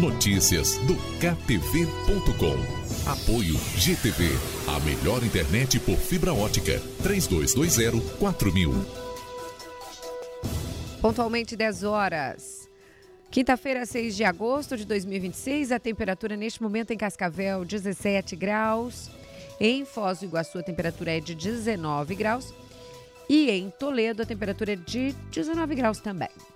Notícias do KTV.com. Apoio GTV, a melhor internet por fibra ótica. 3220-4000. Pontualmente 10 horas. Quinta-feira, 6 de agosto de 2026, a temperatura neste momento em Cascavel, 17 graus. Em Foz do Iguaçu, a temperatura é de 19 graus. E em Toledo, a temperatura é de 19 graus também.